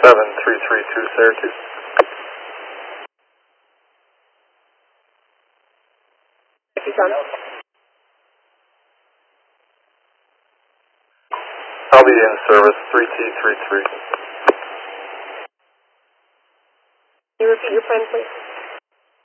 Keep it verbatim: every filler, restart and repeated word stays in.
seven three three two Syracuse. I'll be in service three T three three. Can you repeat your plan, please?